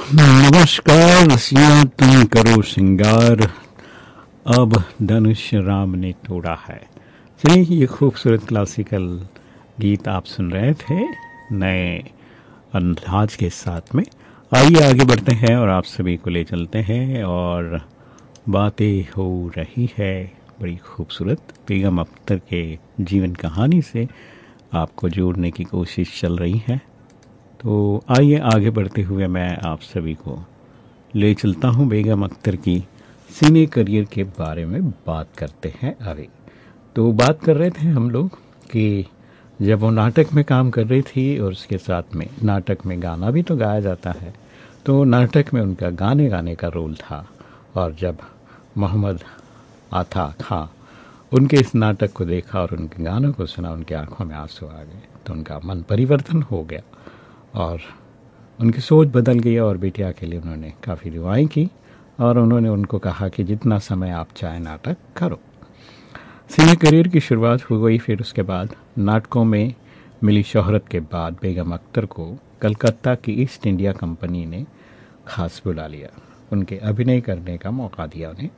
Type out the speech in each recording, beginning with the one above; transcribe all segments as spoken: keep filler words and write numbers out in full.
नमस्कार रसिया तुम करो श्रृंगार, अब धनुष राम ने तोड़ा है। चलिए, ये खूबसूरत क्लासिकल गीत आप सुन रहे थे नए अंदाज के साथ में। आइए आगे बढ़ते हैं और आप सभी को ले चलते हैं और बातें हो रही है बड़ी खूबसूरत बेगम अख्तर के जीवन कहानी से आपको जोड़ने की कोशिश चल रही है। तो आइए आगे बढ़ते हुए मैं आप सभी को ले चलता हूँ बेगम अख्तर की सिने करियर के बारे में बात करते हैं आगे। तो बात कर रहे थे हम लोग कि जब वो नाटक में काम कर रही थी और उसके साथ में नाटक में गाना भी तो गाया जाता है, तो नाटक में उनका गाने गाने का रोल था। और जब मोहम्मद आता खां उनके इस नाटक को देखा और उनके गानों को सुना, उनकी आंखों में आंसू आ गए, तो उनका मन परिवर्तन हो गया और उनकी सोच बदल गई और बिटिया के लिए उन्होंने काफ़ी दुआएं की और उन्होंने उनको कहा कि जितना समय आप चाहे नाटक करो। सिने करियर की शुरुआत हो गई। फिर उसके बाद नाटकों में मिली शोहरत के बाद बेगम अख्तर को कलकत्ता की ईस्ट इंडिया कंपनी ने खास बुला लिया, उनके अभिनय करने का मौका दिया उन्हें।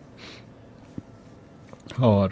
और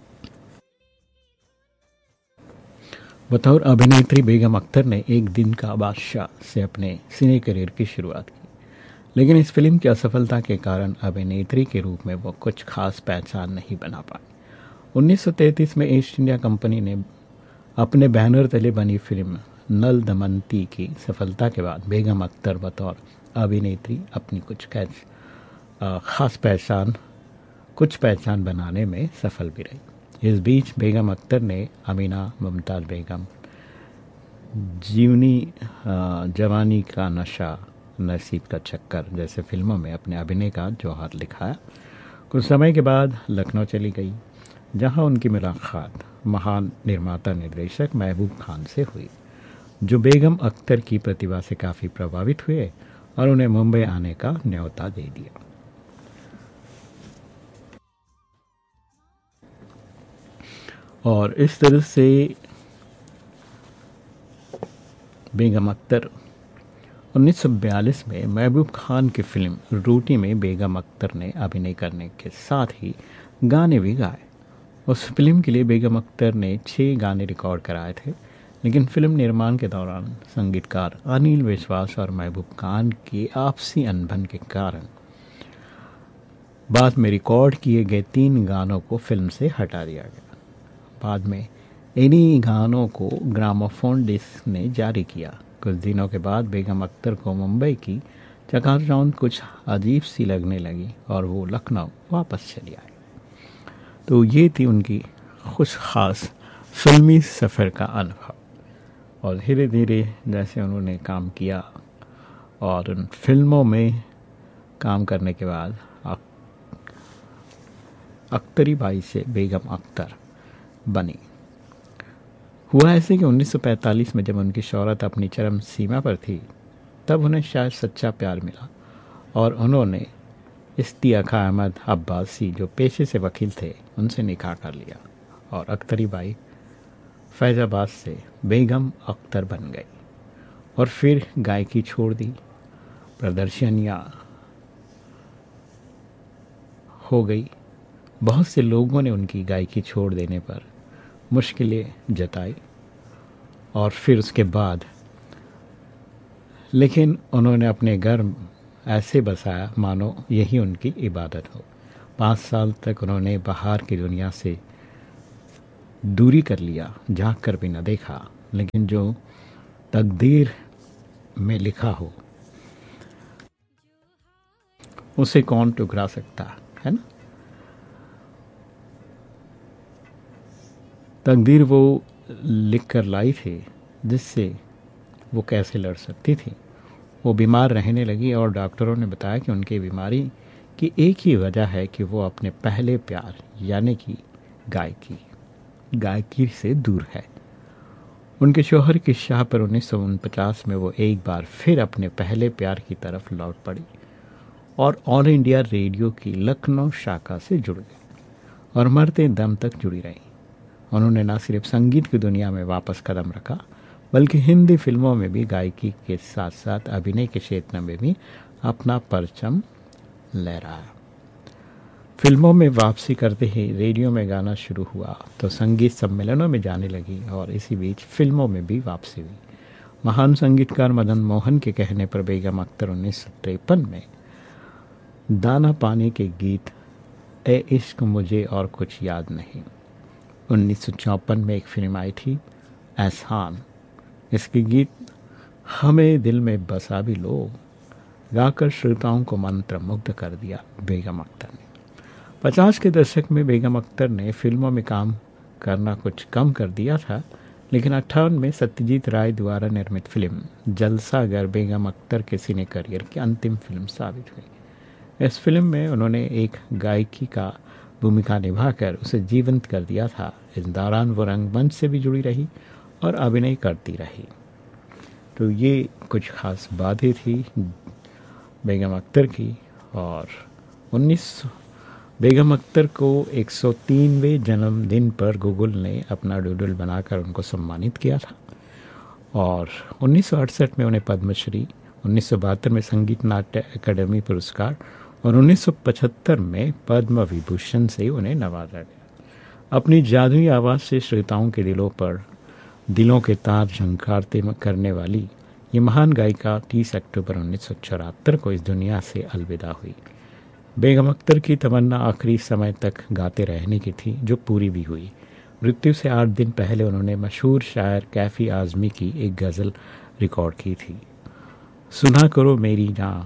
बतौर अभिनेत्री बेगम अख्तर ने एक दिन का बादशाह से अपने सिने करियर की शुरुआत की, लेकिन इस फिल्म की असफलता के कारण अभिनेत्री के रूप में वो कुछ खास पहचान नहीं बना पाई। उन्नीस सौ तैंतीस में ईस्ट इंडिया कंपनी ने अपने बैनर तले बनी फिल्म नल दमनती की सफलता के बाद बेगम अख्तर बतौर अभिनेत्री अपनी कुछ खास पहचान कुछ पहचान बनाने में सफल भी रही। इस बीच बेगम अख्तर ने अमीना, मुमताज़ बेगम, जीवनी, जवानी का नशा, नसीब का चक्कर जैसे फिल्मों में अपने अभिनय का जौहर दिखाया। कुछ समय के बाद लखनऊ चली गई, जहां उनकी मुलाकात महान निर्माता निर्देशक महबूब खान से हुई, जो बेगम अख्तर की प्रतिभा से काफ़ी प्रभावित हुए और उन्हें मुंबई आने का न्योता दे दिया। और इस तरह से बेगम अख्तर उन्नीस सौ बयालीस में महबूब खान की फिल्म रोटी में बेगम अख्तर ने अभिनय करने के साथ ही गाने भी गाए। उस फिल्म के लिए बेगम अख्तर ने छः गाने रिकॉर्ड कराए थे, लेकिन फिल्म निर्माण के दौरान संगीतकार अनिल विश्वास और महबूब खान की आपसी अनबन के कारण बाद में रिकॉर्ड किए गए तीन गानों को फिल्म से हटा दिया गया। बाद में इन्हीं गानों को ग्रामोफोन डिस्क ने जारी किया। कुछ दिनों के बाद बेगम अख्तर को मुंबई की चकाचौंध कुछ अजीब सी लगने लगी और वो लखनऊ वापस चली आई। तो ये थी उनकी खुश खास फिल्मी सफ़र का अनुभव। और धीरे धीरे जैसे उन्होंने काम किया और उन फिल्मों में काम करने के बाद अख्तरी बाई से बेगम अख्तर बनी। हुआ ऐसे कि उन्नीस सौ पैंतालीस में जब उनकी शोहरत अपनी चरम सीमा पर थी, तब उन्हें शायद सच्चा प्यार मिला और उन्होंने इश्तियाक अहमद अब्बासी, जो पेशे से वकील थे, उनसे निकाह कर लिया और अख्तरी बाई फैजाबाद से बेगम अख्तर बन गई। और फिर गायकी छोड़ दी, प्रदर्शनियाँ हो गई। बहुत से लोगों ने उनकी गायकी छोड़ देने पर मुश्किलें जताई और फिर उसके बाद लेकिन उन्होंने अपने घर ऐसे बसाया मानो यही उनकी इबादत हो। पाँच साल तक उन्होंने बाहर की दुनिया से दूरी कर लिया, झांक कर भी न देखा। लेकिन जो तकदीर में लिखा हो उसे कौन टुकरा सकता है ना। तकदीर वो लिख कर लाई थी जिससे वो कैसे लड़ सकती थी। वो बीमार रहने लगी और डॉक्टरों ने बताया कि उनकी बीमारी की एक ही वजह है कि वो अपने पहले प्यार यानी कि गायकी गायकी से दूर है। उनके शौहर की शाह पर उन्नीस सौ उनचास में वो एक बार फिर अपने पहले प्यार की तरफ लौट पड़ी और ऑल इंडिया रेडियो की लखनऊ शाखा से जुड़ गई और मरते दम तक जुड़ी रही। उन्होंने न सिर्फ संगीत की दुनिया में वापस कदम रखा, बल्कि हिंदी फिल्मों में भी गायकी के साथ साथ अभिनय के क्षेत्र में भी अपना परचम लहराया। फिल्मों में वापसी करते ही रेडियो में गाना शुरू हुआ तो संगीत सम्मेलनों में जाने लगी और इसी बीच फिल्मों में भी वापसी हुई। महान संगीतकार मदन मोहन के कहने पर बेगम अख्तर उन्नीस सौ तिरपन में दाना पानी के गीत ए इश्क मुझे और कुछ याद नहीं। उन्नीस सौ चौपन में एक फिल्म आई थी एहसान, इसके गीत हमें दिल में बसा भी लो गाकर श्रोताओं को मंत्र मुग्ध कर दिया बेगम अख्तर ने। पचास के दशक में बेगम अख्तर ने फिल्मों में काम करना कुछ कम कर दिया था, लेकिन अट्ठावन में सत्यजीत राय द्वारा निर्मित फिल्म जलसागर बेगम अख्तर के सिने करियर की अंतिम फिल्म साबित हुई। इस फिल्म में उन्होंने एक गायकी का भूमिका निभाकर उसे जीवंत कर दिया था। इस दौरान वो रंगमंच से भी जुड़ी रही और अभिनय करती रही। तो ये कुछ खास बातें थी बेगम अख्तर की। और उन्नीस बेगम अख्तर को एक सौ तीनवें जन्मदिन पर गूगल ने अपना डूडल बनाकर उनको सम्मानित किया था और उन्नीस सौ अड़सठ में उन्हें पद्मश्री, उन्नीस सौ बहत्तर में संगीत नाट्य अकादमी पुरस्कार और उन्नीस सौ पचहत्तर में पद्म विभूषण से उन्हें नवाजा गया। अपनी जादुई आवाज़ से श्रोताओं के दिलों पर दिलों के तार झंकारते करने वाली ये महान गायिका तीस अक्टूबर उन्नीस सौ चौहत्तर को इस दुनिया से अलविदा हुई। बेगम अख्तर की तमन्ना आखिरी समय तक गाते रहने की थी, जो पूरी भी हुई। मृत्यु से आठ दिन पहले उन्होंने मशहूर शायर कैफी आज़मी की एक गज़ल रिकॉर्ड की थी, सुना करो मेरी जान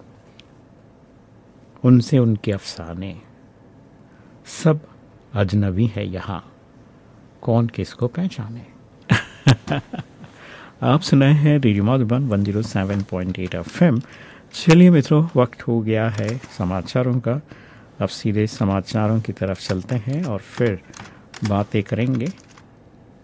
उनसे उनके अफसाने, सब अजनबी है यहाँ कौन किसको पहचाने। आप सुनाए हैं radio Madhuban one zero seven point eight FM. चलिए मित्रों, वक्त हो गया है समाचारों का। अब सीधे समाचारों की तरफ चलते हैं और फिर बातें करेंगे